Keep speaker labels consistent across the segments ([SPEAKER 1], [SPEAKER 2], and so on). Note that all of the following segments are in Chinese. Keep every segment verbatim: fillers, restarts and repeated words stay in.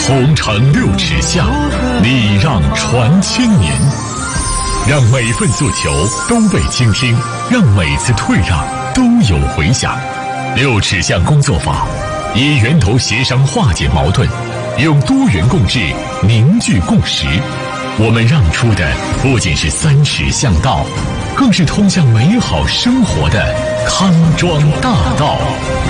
[SPEAKER 1] 红尘六尺下，礼让传千年。让每份诉求都被倾听，让每次退让都有回响。六尺巷工作法，以源头协商化解矛盾，用多元共治凝聚共识。我们让出的不仅是三尺巷道，更是通向美好生活的康庄大道。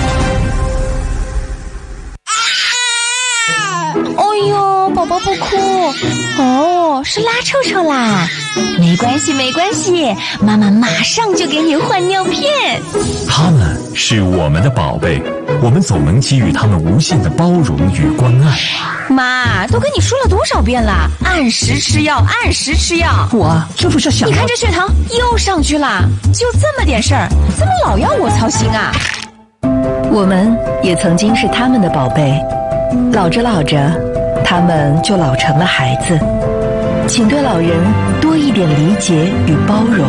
[SPEAKER 2] 哎呦，宝宝不哭哦，是拉臭臭啦。没关系没关系，妈妈马上就给你换尿片。
[SPEAKER 3] 他们是我们的宝贝，我们总能给予他们无限的包容与关爱。
[SPEAKER 2] 妈，都跟你说了多少遍了，按时吃药，按时吃药。
[SPEAKER 4] 我这不是想……
[SPEAKER 2] 你看这血糖又上去了，就这么点事儿，怎么老要我操心啊？
[SPEAKER 5] 我们也曾经是他们的宝贝，老着老着，他们就老成了孩子。请对老人多一点理解与包容。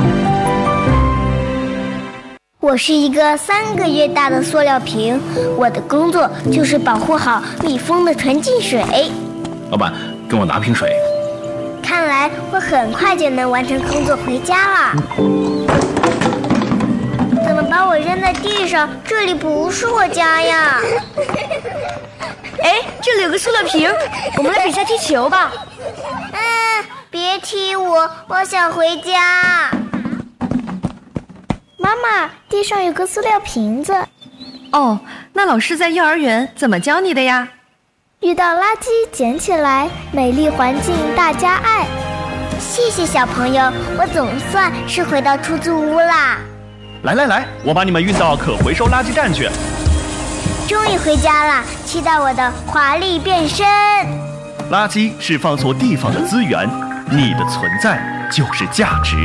[SPEAKER 6] 我是一个三个月大的塑料瓶，我的工作就是保护好密封的纯净水。
[SPEAKER 7] 老板，给我拿瓶水。
[SPEAKER 6] 看来我很快就能完成工作回家了。怎么把我扔在地上？这里不是我家呀！
[SPEAKER 2] 哎，这里有个塑料瓶，我们来比赛踢球吧。
[SPEAKER 6] 嗯，别踢我，我想回家。妈妈，地上有个塑料瓶子。
[SPEAKER 5] 哦，那老师在幼儿园怎么教你的呀？
[SPEAKER 6] 遇到垃圾捡起来，美丽环境大家爱。谢谢小朋友，我总算是回到出租屋啦。
[SPEAKER 7] 来来来，我把你们运到可回收垃圾站去。
[SPEAKER 6] 终于回家了，期待我的华丽变身。
[SPEAKER 7] 垃圾是放错地方的资源，你的存在就是价值。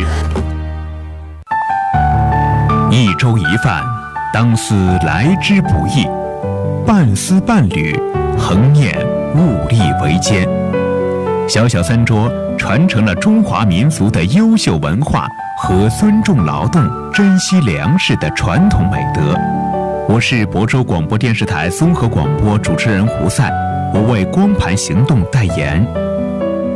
[SPEAKER 3] 一粥一饭，当思来之不易；半丝半缕，恒念物力维艰。小小三桌传承了中华民族的优秀文化和尊重劳动、珍惜粮食的传统美德。我是亳州广播电视台综合广播主持人胡赛，我为光盘行动代言。